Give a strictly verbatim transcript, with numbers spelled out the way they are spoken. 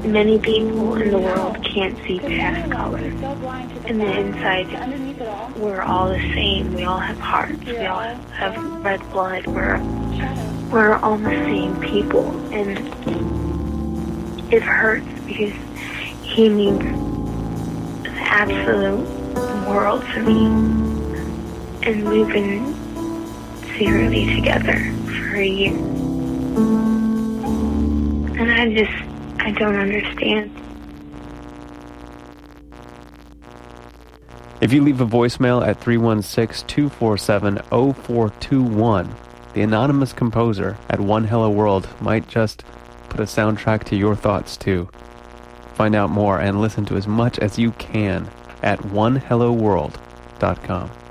Many people in the world can't see past color. In the inside, we're all the same. We all have hearts. We all have red blood. We're, we're all the same people. And it hurts because he means the absolute world to me. And we've been secretly together for a year. And I just, I don't understand. If you leave a voicemail at three one six, two four seven, zero four two one, the anonymous composer at One Hello World might just put a soundtrack to your thoughts too. Find out more and listen to as much as you can at one hello world dot com.